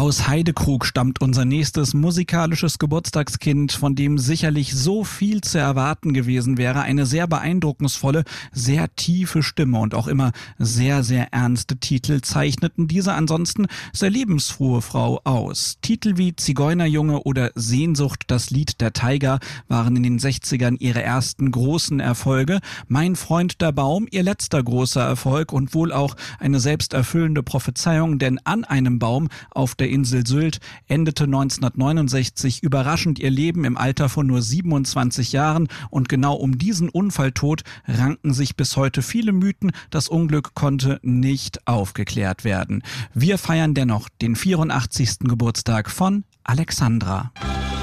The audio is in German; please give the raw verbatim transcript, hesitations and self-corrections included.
Aus Heidekrug stammt unser nächstes musikalisches Geburtstagskind, von dem sicherlich so viel zu erwarten gewesen wäre. Eine sehr beeindruckensvolle, sehr tiefe Stimme und auch immer sehr, sehr ernste Titel zeichneten diese ansonsten sehr lebensfrohe Frau aus. Titel wie Zigeunerjunge oder Sehnsucht, das Lied der Tiger waren in den sechzigern ihre ersten großen Erfolge. Mein Freund der Baum, ihr letzter großer Erfolg und wohl auch eine selbsterfüllende Prophezeiung, denn an einem Baum auf der Insel Sylt endete neunzehnhundertneunundsechzig überraschend ihr Leben im Alter von nur siebenundzwanzig Jahren und genau um diesen Unfalltod ranken sich bis heute viele Mythen. Das Unglück konnte nicht aufgeklärt werden. Wir feiern dennoch den vierundachtzigsten Geburtstag von Alexandra.